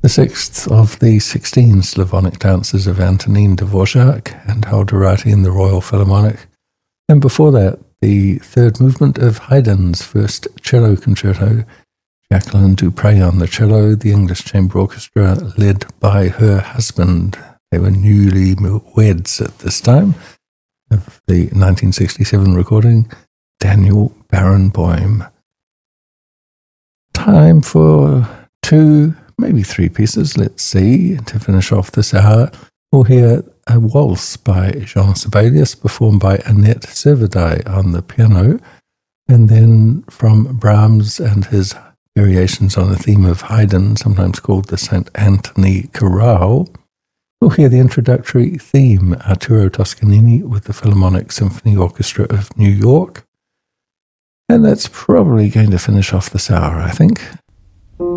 the sixth of the 16 Slavonic dances of Antonin Dvorak and Alderati in the Royal Philharmonic. And before that, the third movement of Haydn's first cello concerto, Jacqueline Dupre on the cello, the English Chamber Orchestra led by her husband. They were newly weds at this time of the 1967 recording, Daniel Barenboim. Time for two, maybe three pieces, let's see, to finish off this hour. We'll hear a waltz by Jean Sibelius, performed by Annette Servadai on the piano, and then from Brahms and his variations on the theme of Haydn, sometimes called the St. Anthony Chorale, we'll hear the introductory theme, Arturo Toscanini with the Philharmonic Symphony Orchestra of New York. And that's probably going to finish off this hour, I think.